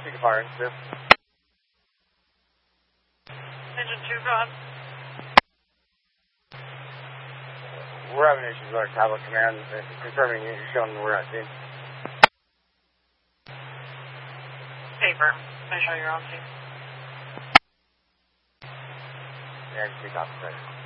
Speaker Fire Institute. Engine 2, go ahead. We're having issues with our tablet command, confirming you're showing we're at scene. Paper. Make sure you're on scene. Yeah, I can speak off the